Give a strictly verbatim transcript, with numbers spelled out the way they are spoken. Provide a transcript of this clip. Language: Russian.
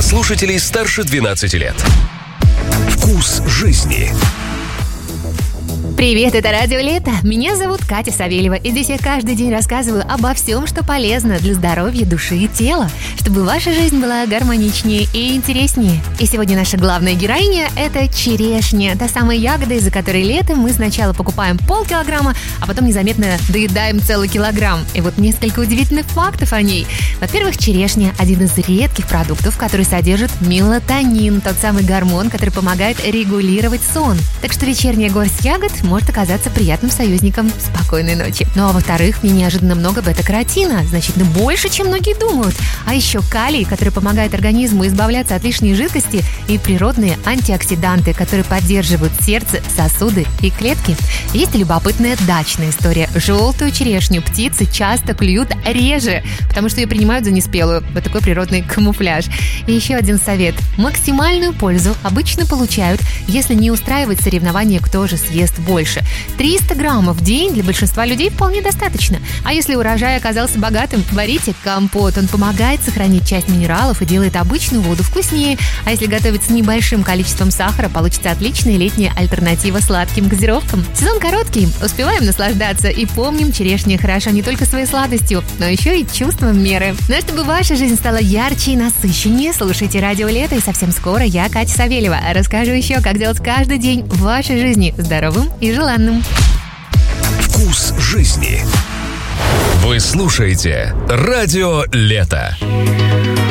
слушателей старше двенадцати лет. Вкус жизни. Привет, это Радио Лето. Меня зовут Катя Савельева, и здесь я каждый день рассказываю обо всем, что полезно для здоровья души и тела, чтобы ваша жизнь была гармоничнее и интереснее. И сегодня наша главная героиня – это черешня, та самая ягода, из-за которой летом мы сначала покупаем полкилограмма, а потом незаметно доедаем целый килограмм. И вот несколько удивительных фактов о ней. Во-первых, черешня – один из редких продуктов, который содержит мелатонин, тот самый гормон, который помогает регулировать сон. Так что вечерняя горсть ягод может оказаться приятным союзником спокойной ночи. Ну а во-вторых, в ней неожиданно много бета-каротина, значительно больше, чем многие думают. А еще калий, который помогает организму избавляться от лишней жидкости, и природные антиоксиданты, которые поддерживают сердце, сосуды и клетки. Есть и любопытная дачная история. Желтую черешню птицы часто клюют реже, потому что ее принимают за неспелую. Вот такой природный камуфляж. И еще один совет. Максимальную пользу обычно получают, если не устраивать соревнования, кто же съест больше. триста граммов в день для большинства людей вполне достаточно. А если урожай оказался богатым, варите компот. Он помогает сохранить часть минералов и делает обычную воду вкуснее. А если готовить с небольшим количеством сахара, получится отличная летняя альтернатива сладким газировкам. Сезон короткий, успеваем наслаждаться и помним, черешня хороша не только своей сладостью, но еще и чувством меры. Но чтобы ваша жизнь стала ярче и насыщеннее, слушайте Радио Лето, и совсем скоро я, Катя Савельева, расскажу еще, как делать каждый день в вашей жизни здоровым и желанным. Вкус жизни. Вы слушаете Радио Лето.